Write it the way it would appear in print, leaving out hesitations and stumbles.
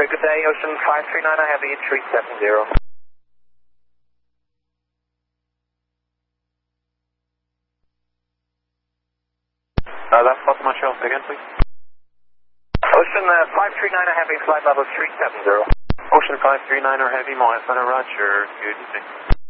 X-ray, good day, Ocean 539, I have a 370. Last call to Montreal, say again, please. Ocean 539, I have a flight level 370. Ocean 539 or Heavy, Montana, Roger, good evening.